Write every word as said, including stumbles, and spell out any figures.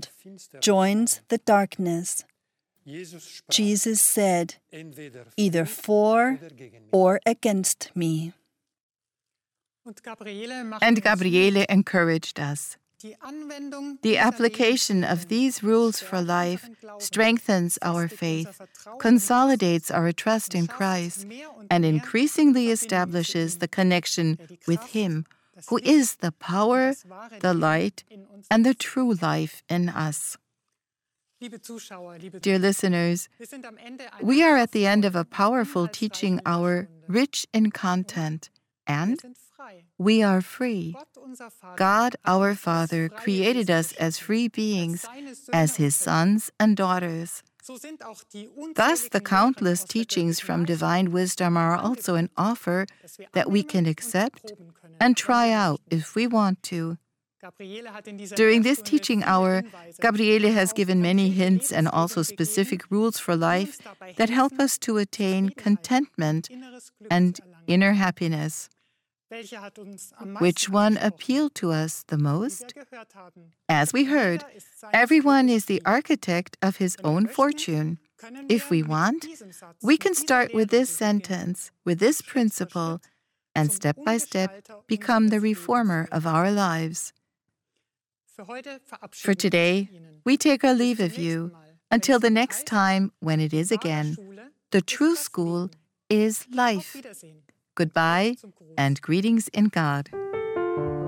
world joins the darkness. Jesus said, either for or against me. And Gabriele encouraged us. The application of these rules for life strengthens our faith, consolidates our trust in Christ, and increasingly establishes the connection with Him, who is the power, the light, and the true life in us. Dear listeners, we are at the end of a powerful teaching hour rich in content, and we are free. God, our Father, created us as free beings, as His sons and daughters. Thus, the countless teachings from divine wisdom are also an offer that we can accept and try out if we want to. During this teaching hour, Gabriele has given many hints and also specific rules for life that help us to attain contentment and inner happiness. Which one appealed to us the most? As we heard, everyone is the architect of his own fortune. If we want, we can start with this sentence, with this principle, and step by step become the reformer of our lives. For today, we take our leave of you until the next time when it is again. The true school is life. Goodbye and greetings in God.